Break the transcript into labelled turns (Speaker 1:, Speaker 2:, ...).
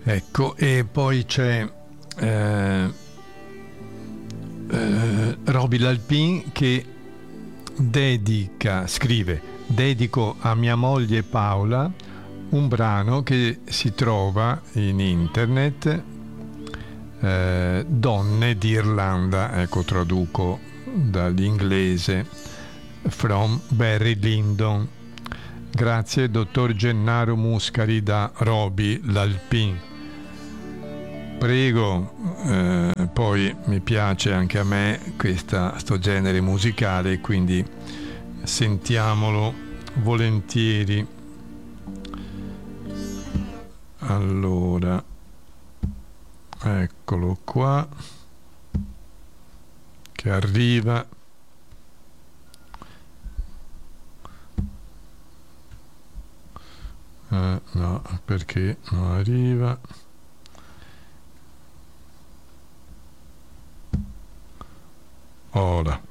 Speaker 1: Ecco, e poi c'è Roby Lalpin che scrive: dedico a mia moglie Paola un brano che si trova in internet, Donne d'Irlanda, ecco, traduco dall'inglese, from Barry Lyndon. Grazie dottor Gennaro Muscari da Roby Lalpin. Prego, poi mi piace anche a me sto genere musicale, quindi sentiamolo volentieri. Allora, eccolo qua che arriva. No, perché non arriva? Ora.